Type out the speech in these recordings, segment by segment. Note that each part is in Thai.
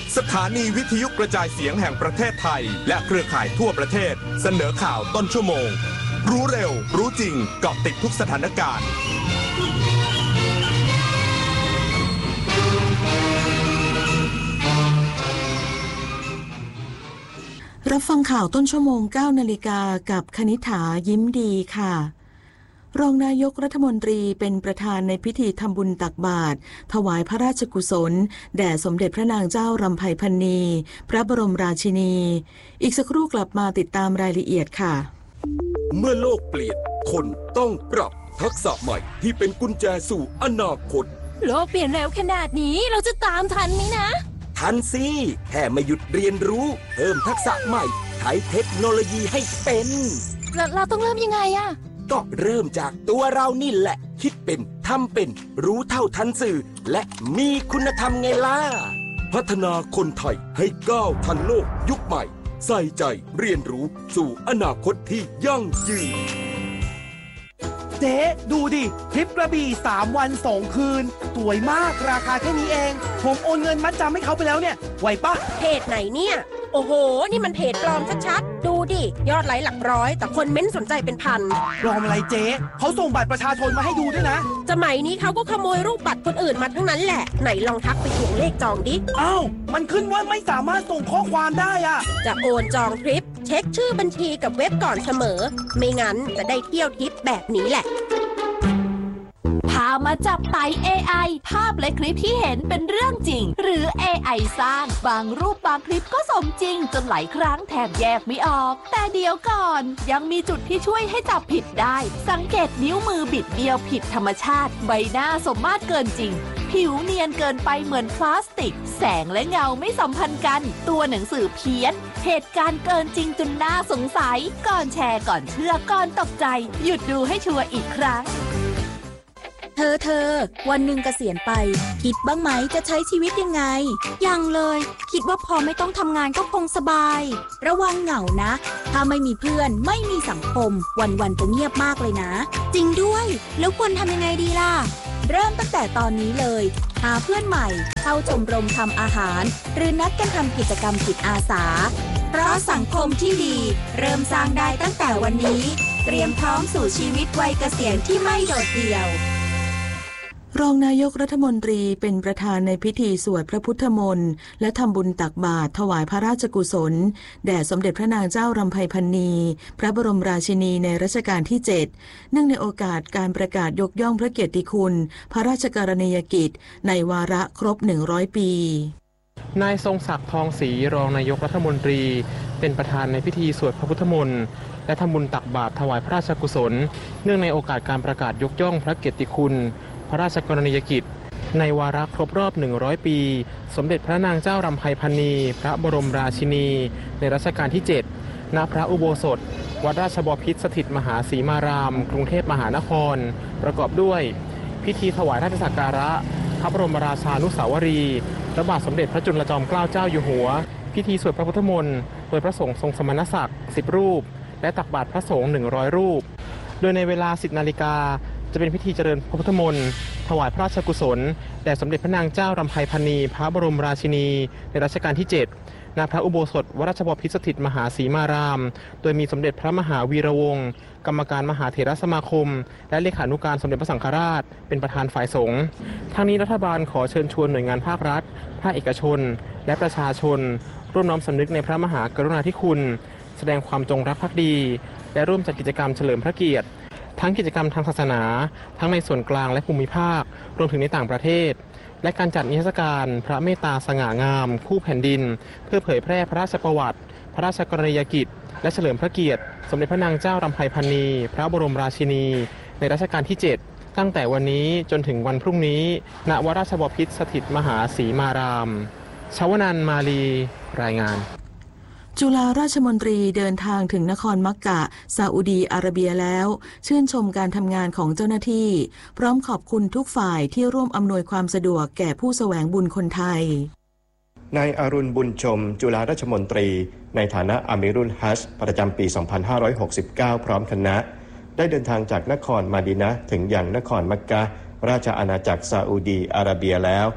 สถานีวิทยุกระจายเสียงแห่งประเทศไทยและเครือข่ายทั่วประเทศเสนอข่าวต้นชั่วโมงรู้เร็วรู้จริงเกาะติดทุกสถานการณ์รับฟังข่าวต้นชั่วโมง 9 นาฬิกากับคณิษฐายิ้มดีค่ะรองนายกรัฐมนตรีเป็นประธานในพิธีทำบุญตักบาตรถวายพระราชกุศลแด่สมเด็จพระนางเจ้ารำไพพรรณีพระบรมราชินีอีกสักครู่กลับมาติดตามรายละเอียดค่ะเมื่อโลกเปลี่ยนคนต้องปรับทักษะใหม่ที่เป็นกุญแจสู่อนาคตโลกเปลี่ยนเร็วขนาดนี้เราจะตามทันไหมนะทันสิแค่ไม่หยุดเรียนรู้เพิ่มทักษะใหม่ใช้เทคโนโลยีให้เป็นเราต้องเริ่มยังไงอะก็เริ่มจากตัวเรานี่แหละคิดเป็นทำเป็นรู้เท่าทันสื่อและมีคุณธรรมไงล่ะพัฒนาคนไทยให้ก้าวทันโลกยุคใหม่ใส่ใจเรียนรู้สู่อนาคตที่ยั่งยืนเจ๊ดูดิทริปกระบี่3 วัน 2 คืนสวยมากราคาแค่นี้เองผมโอนเงินมัดจำให้เขาไปแล้วเนี่ยไหวปะเพจไหนเนี่ยโอ้โหนี่มันเพจปลอมชัดๆดูดิยอดไลค์หลักร้อยแต่คนเม้นสนใจเป็นพันปลอมอะไรเจ๊เขาส่งบัตรประชาชนมาให้ดูด้วยนะสมัยนี้เขาก็ขโมยรูปบัตรคนอื่นมาทั้งนั้นแหละไหนลองทักไปทวงเลขจองดิอ้าวมันขึ้นว่าไม่สามารถส่งข้อความได้อะจะโอนจองทริปเช็คชื่อบัญชีกับเว็บก่อนเสมอไม่งั้นจะได้เที่ยวทริปแบบนี้แหละพามาจับไต่ AI ภาพและคลิปที่เห็นเป็นเรื่องจริงหรือ AI สร้างบางรูปบางคลิปก็สมจริงจนหลายครั้งแทบแยกไม่ออกแต่เดี๋ยวก่อนยังมีจุดที่ช่วยให้จับผิดได้สังเกตนิ้วมือบิดเบี้ยวผิดธรรมชาติใบหน้าสมมาตรเกินจริงผิวเนียนเกินไปเหมือนพลาสติกแสงและเงาไม่สัมพันธ์กันตัวหนังสือเพี้ยนเหตุการณ์เกินจริงจนน่าสงสัยก่อนแชร์ก่อนเชื่อก่อนตกใจหยุดดูให้ชัวร์อีกครั้งเธอวันหนึ่งเกษียณไปคิดบ้างไหมจะใช้ชีวิตยังไงยังเลยคิดว่าพอไม่ต้องทำงานก็คงสบายระวังเหงานะถ้าไม่มีเพื่อนไม่มีสังคมวันๆจะเงียบมากเลยนะจริงด้วยแล้วควรทำยังไงดีล่ะเริ่มตั้งแต่ตอนนี้เลยหาเพื่อนใหม่เข้าชมรมทำอาหารหรือนัดกันทำกิจกรรมจิตอาสาเพราะสังคมที่ดีเริ่มสร้างได้ตั้งแต่วันนี้เตรียมพร้อมสู่ชีวิตวัยเกษียณที่ไม่โดดเดี่ยวรองนายกรัฐมนตรีเป็นประธานในพิธีสวดพระพุทธมนต์และทำบุญตักบาตรถวายพระราชกุศลแด่สมเด็จพระนางเจ้ารำไพพรรณีพระบรมราชินีในรัชกาลที่ 7เนื่องในโอกาสการประกาศยกย่องพระเกียรติคุณพระราชกรณียกิจในวาระครบ100 ปีนายทรงศักดิ์ทองศรีรองนายกรัฐมนตรีเป็นประธานในพิธีสวดพระพุทธมนต์และทำบุญตักบาตรถวายพระราชกุศลเนื่องในโอกาสการประกาศยกย่องพระเกียรติคุณพระราชกรณียกิจในวาระครบรอบ100 ปีสมเด็จพระนางเจ้ารำไพพรรณีพระบรมราชินีในรัชกาลที่ 7ณพระอุโบสถวัดราชบพิตรสถิตมหาสีมารามกรุงเทพมหานครประกอบด้วยพิธีถวายราชสักการะพระบรมราชานุสาวรีย์พระบาทสมเด็จพระจุลจอมเกล้าเจ้าอยู่หัวพิธีสวดพระพุทธมนต์โดยพระสงฆ์ทรงสมณศักดิ์10 รูปและตักบาตรพระสงฆ์100 รูปโดยในเวลา 10 นาฬิกาจะเป็นพิธีเจริญพระพุทธมนต์ถวายพระราชกุศลแด่สมเด็จพระนางเจ้ารำไพพรรณีพระบรมราชินีในรัชกาลที่ 7ณพระอุโบสถวัดราชบพิตรสถิตมหาสีมารามโดยมีสมเด็จพระมหาวีระวงศ์กรรมการมหาเถรสมาคมและเลขานุการสมเด็จพระสังฆราชเป็นประธานฝ่ายสงฆ์ทั้งนี้รัฐบาลขอเชิญชวนหน่วยงานภาครัฐภาคเอกชนและประชาชนร่วมน้อมสำนึกในพระมหากรุณาธิคุณแสดงความจงรักภักดีและร่วมจัดกิจกรรมเฉลิมพระเกียรติทั้งกิจกรรมทางศาสนาทั้งในส่วนกลางและภูมิภาครวมถึงในต่างประเทศและการจัดนิทรรศการพระเมตตาสง่างามคู่แผ่นดินเพื่อเผยแพร่พระราชประวัติพระราชกรณียกิจและเฉลิมพระเกียรติสมเด็จพระนางเจ้ารำไพพรรณีพระบรมราชินีในรัชกาลที่ 7ตั้งแต่วันนี้จนถึงวันพรุ่งนี้ณวัดราชบพิตรสถิตมหาสีมารามชวนันท์มาลีรายงานจุฬาราชมนตรีเดินทางถึงนครมักกะซาอุดีอาระเบียแล้วชื่นชมการทำงานของเจ้าหน้าที่พร้อมขอบคุณทุกฝ่ายที่ร่วมอำนวยความสะดวกแก่ผู้แสวงบุญคนไทยนายอรุณบุญชมจุฬาราชมนตรีในฐานะอามิรุลฮัจญ์ประจำปี 2569 พร้อมคณะได้เดินทางจากนครมาดีนะห์ถึงยังนครมักกะห์ราชอาณาจักรซาอุดีอาระเบียแล้วท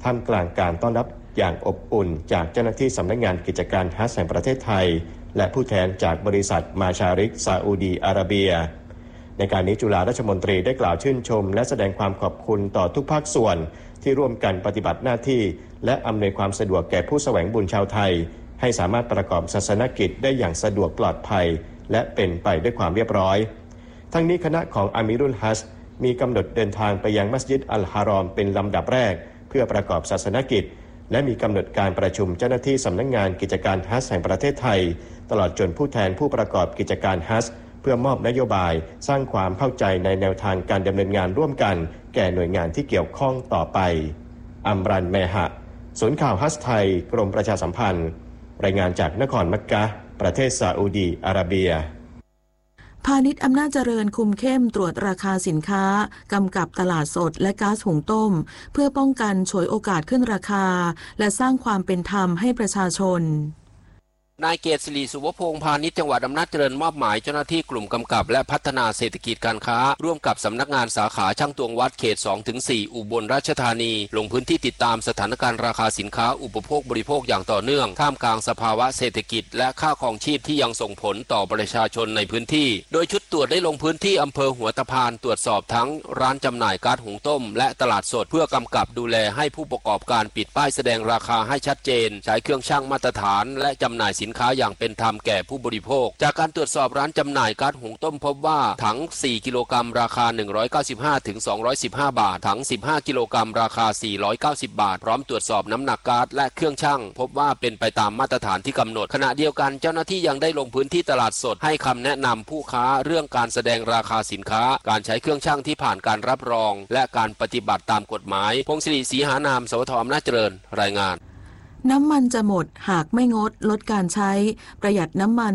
ท่ามกลางการต้อนรับอย่างอบอุ่นจากเจ้าหน้าที่สำนักงานกิจการฮัจญ์แห่งประเทศไทยและผู้แทนจากบริษัทมาชาริกซาอุดีอาระเบียในการนี้จุฬาราชมนตรีได้กล่าวชื่นชมและแสดงความขอบคุณต่อทุกภาคส่วนที่ร่วมกันปฏิบัติหน้าที่และอำนวยความสะดวกแก่ผู้แสวงบุญชาวไทยให้สามารถประกอบศาสนกิจได้อย่างสะดวกปลอดภัยและเป็นไปด้วยความเรียบร้อยทั้งนี้คณะของอามีรุลฮัจญ์มีกำหนดเดินทางไปยังมัสยิดอัลฮารอมเป็นลำดับแรกเพื่อประกอบศาสนกิจและมีกำหนดการประชุมเจ้าหน้าที่สำนักงานกิจการฮัจญ์แห่งประเทศไทยตลอดจนผู้แทนผู้ประกอบกิจการฮัจญ์เพื่อมอบนโยบายสร้างความเข้าใจในแนวทางการดำเนินงานร่วมกันแก่หน่วยงานที่เกี่ยวข้องต่อไปอัมรันเมหะศูนย์ข่าวฮัจญ์ไทยกรมประชาสัมพันธ์รายงานจากนครมักกะฮ์ประเทศซาอุดีอาระเบียพาณิชย์อำนาจเจริญคุมเข้มตรวจราคาสินค้ากำกับตลาดสดและก๊าซหุงต้มเพื่อป้องกันฉวยโอกาสขึ้นราคาและสร้างความเป็นธรรมให้ประชาชนนายเกษรีสุวพงษ์พาณิชย์จังหวัดอำนาจเจริญมอบหมายเจ้าหน้าที่กลุ่มกำกับและพัฒนาเศรษฐกิจการค้าร่วมกับสำนักงานสาขาช่างตวงวัดเขต 2-4 อุบลราชธานีลงพื้นที่ติดตามสถานการณ์ราคาสินค้าอุปโภคบริโภคอย่างต่อเนื่องท่ามกลางสภาวะเศรษฐกิจและค่าครองชีพที่ยังส่งผลต่อประชาชนในพื้นที่โดยชุดตรวจได้ลงพื้นที่อำเภอหัวตะพานตรวจสอบทั้งร้านจำหน่ายก๊าซหุงต้มและตลาดสดเพื่อกำกับดูแลให้ผู้ประกอบการปิดป้ายแสดงราคาให้ชัดเจนใช้เครื่องชั่งมาตรฐานและจำหน่ายสินค้าอย่างเป็นธรรมแก่ผู้บริโภคจากการตรวจสอบร้านจำหน่ายก๊าซหุงต้มพบว่าถัง4กิโลกรัมราคา195ถึง215บาทถัง15กิโลกรัมราคา490บาทพร้อมตรวจสอบน้ำหนักก๊าซและเครื่องชั่งพบว่าเป็นไปตามมาตรฐานที่กำหนดขณะเดียวกันเจ้าหน้าที่ยังได้ลงพื้นที่ตลาดสดให้คำแนะนำผู้ค้าเรื่องการแสดงราคาสินค้าการใช้เครื่องชั่งที่ผ่านการรับรองและการปฏิบัติตามกฎหมายพงศิริศรีหานามสวทอำนาจเจริญรายงานน้ำมันจะหมดหากไม่งดลดการใช้ประหยัดน้ำมัน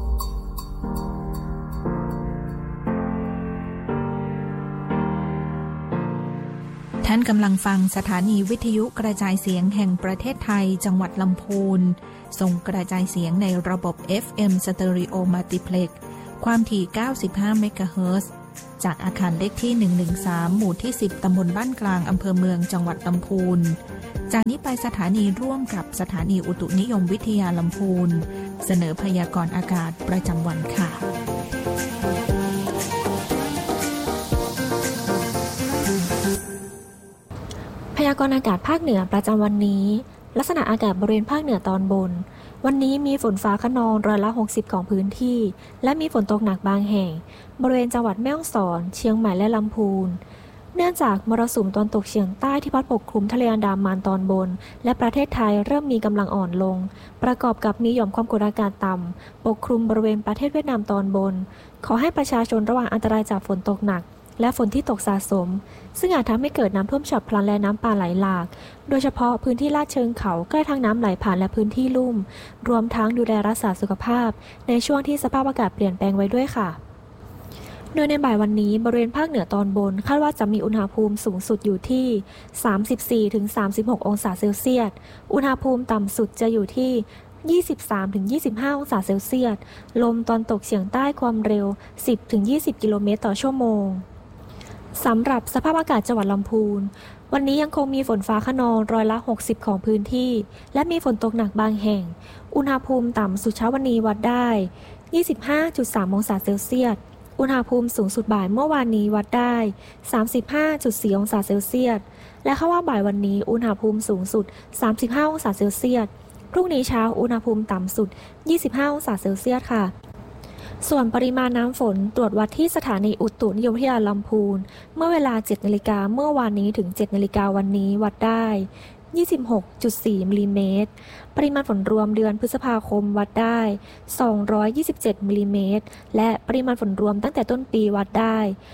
ท่านกำลังฟังสถานีวิทยุกระจายเสียงแห่งประเทศไทยจังหวัดลำพูนส่งกระจายเสียงในระบบ FM Stereo Multiplex ความถี่95เมกะเฮิรตซ์จากอาคารเลขที่113หมู่ที่10ตำบลบ้านกลางอำเภอเมืองจังหวัดลำพูนจากนี้ไปสถานีร่วมกับสถานีอุตุนิยมวิทยาลำพูนเสนอพยากรณ์อากาศประจำวันค่ะพยากรณ์อากาศภาคเหนือประจำวันนี้ลักษณะอากาศบริเวณภาคเหนือตอนบนวันนี้มีฝนฟ้าคะนอง60%ของพื้นที่และมีฝนตกหนักบางแห่งบริเวณจังหวัดแม่ฮ่องสอนเชียงใหม่และลำพูนเนื่องจากมรสุมตะวันตกเฉียงใต้ที่พัดปกคลุมทะเลอันดามันตอนบนและประเทศไทยเริ่มมีกำลังอ่อนลงประกอบกับมีหย่อมความกดอากาศต่ำปกคลุมบริเวณประเทศเวียดนามตอนบนขอให้ประชาชนระวังอันตรายจากฝนตกหนักและฝนที่ตกสะสมซึ่งอาจทำให้เกิดน้ำท่วมฉับพลันและน้ำป่าไหลหลากโดยเฉพาะพื้นที่ลาดเชิงเขาใกล้ทางน้ำไหลผ่านและพื้นที่ลุ่มรวมทั้งดูแลรักษาสุขภาพในช่วงที่สภาพอากาศเปลี่ยนแปลงไว้ด้วยค่ะโดยในบ่ายวันนี้บริเวณภาคเหนือตอนบนคาดว่าจะมีอุณหภูมิสูงสุดอยู่ที่ 34-36 องศาเซลเซียสอุณหภูมิต่ำสุดจะอยู่ที่ 23-25 องศาเซลเซียสลมตะวันตกเฉียงใต้ความเร็ว 10-20 กิโลเมตรต่อชั่วโมงสำหรับสภาพอากาศจังหวัดลำพูนวันนี้ยังคงมีฝนฟ้าคะนอง60%ของพื้นที่และมีฝนตกหนักบางแห่งอุณหภูมิต่ำสุดเช้าวันนี้วัดได้ 25.3 องศาเซลเซียสอุณหภูมิสูงสุดบ่ายเมื่อวานนี้วัดได้ 35.4 องศาเซลเซียสและคาดว่าบ่ายวันนี้อุณหภูมิสูงสุด35 องศาเซลเซียสพรุ่งนี้เช้าอุณหภูมิต่ำสุด25 องศาเซลเซียสค่ะส่วนปริมาณน้ำฝนตรวจวัดที่สถานีอุตุนิยมวิทยาลำพูนเมื่อเวลา 7 นาฬิกาเมื่อวานนี้ถึง 7 นาฬิกาวันนี้วัดได้ 26.4 มิลลิเมตรปริมาณฝนรวมเดือนพฤษภาคมวัดได้ 227 มิลลิเมตรและปริมาณฝนรวมตั้งแต่ต้นปีวัดได้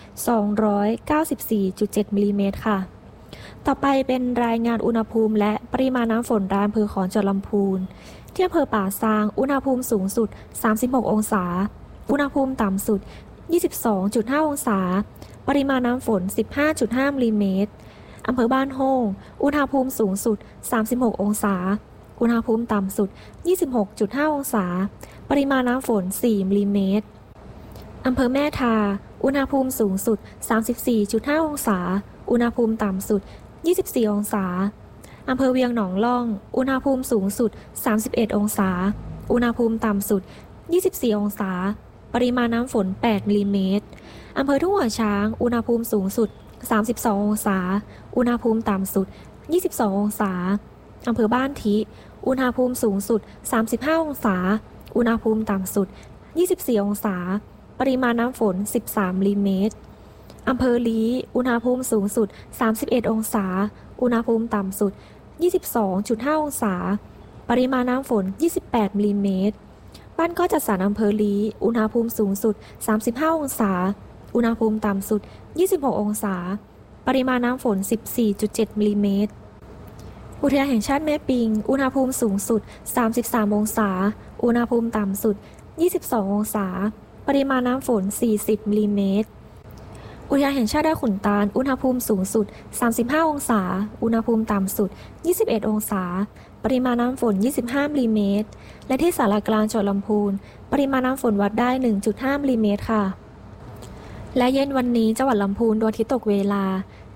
294.7 มิลลิเมตรค่ะต่อไปเป็นรายงานอุณหภูมิและปริมาณน้ำฝนรายอำเภอของจังหวัดลำพูนที่อำเภอป่าซางอุณหภูมิสูงสุด36องศาอุณหภูมิต่ำสุด 22.5 องศาปริมาณน้ำฝน 15.5 มิลลิเมตรอำเภอบ้านโฮงอุณหภูมิสูงสุด36องศาอุณหภูมิต่ำสุด 26.5 องศาปริมาณน้ำฝน4มิลลิเมตรอำเภอแม่ทาอุณหภูมิสูงสุด 34.5 องศาอุณหภูมิต่ำสุด 24 องศาอำเภอเวียงหนองล่องอุณหภูมิสูงสุด31องศาอุณหภูมิต่ำสุด24องศาปริมาณน้ำฝน8มิลลิเมตรอำเภอทุ่งหัวช้างอุณหภูมิสูงสุด32องศาอุณหภูมิต่ำสุด22องศาอำเภอบ้านทิอุณหภูมิสูงสุด35องศาอุณหภูมิต่ำสุด24องศาปริมาณน้ำฝน13มิลลิเมตรอำเภอลี้อุณหภูมิสูงสุด31องศาอุณหภูมิต่ำสุด 22.5 องศาปริมาณน้ำฝน28มิลลิเมตรบ้านก็จัดสรรอำเภอลี้อุณหภูมิสูงสุด35องศาอุณหภูมิต่ำสุด26องศาปริมาณน้ำฝน 14.7 มิลลิเมตรอุทยานแห่งชาติแม่ปิงอุณหภูมิสูงสุด33องศาอุณหภูมิต่ำสุด22องศาปริมาณน้ำฝน40มิลลิเมตรอุทยานแห่งชาติดอยขุนตาลอุณหภูมิสูงสุด35องศาอุณหภูมิต่ำสุด21องศาปริมาณน้ำฝน25มิลลิเมตรและที่สารกลางจังหวัดลำพูนปริมาณน้ำฝนวัดได้ 1.5 มิลลิเมตรค่ะและเย็นวันนี้จังหวัดลำพูนดวงอาทิตย์ตกเวลา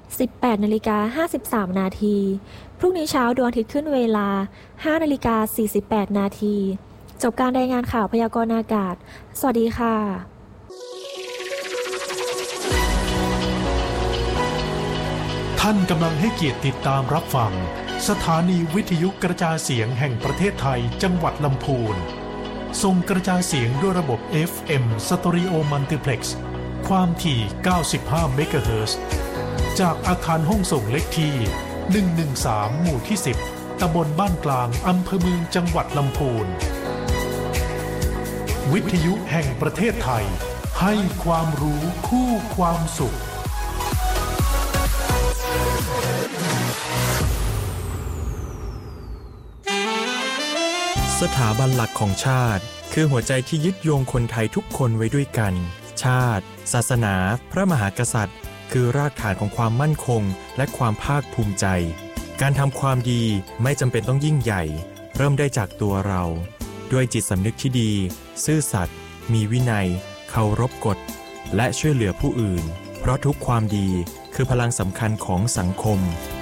18:53 นาทีพรุ่งนี้เช้าดวงอาทิตย์ขึ้นเวลา 5:48 นาทีจบการรายงานข่าวพยากรณ์อากาศสวัสดีค่ะท่านกำลังให้เกียรติติดตามรับฟังสถานีวิทยุกระจายเสียงแห่งประเทศไทยจังหวัดลำพูนส่งกระจายเสียงด้วยระบบ FM Stereo Multiplex ความถี่ 95 เมกะเฮิรตซ์ จากอาคารห้องส่งเลขที่ 113 หมู่ที่ 10 ตำบลบ้านกลางอำเภอเมืองจังหวัดลำพูนวิทยุแห่งประเทศไทยให้ความรู้คู่ความสุขสถาบันหลักของชาติคือหัวใจที่ยึดโยงคนไทยทุกคนไว้ด้วยกันชาติศาสนาพระมหากษัตริย์คือรากฐานของความมั่นคงและความภาคภูมิใจการทำความดีไม่จำเป็นต้องยิ่งใหญ่เริ่มได้จากตัวเราด้วยจิตสำนึกที่ดีซื่อสัตย์มีวินัยเคารพกฎและช่วยเหลือผู้อื่นเพราะทุกความดีคือพลังสำคัญของสังคม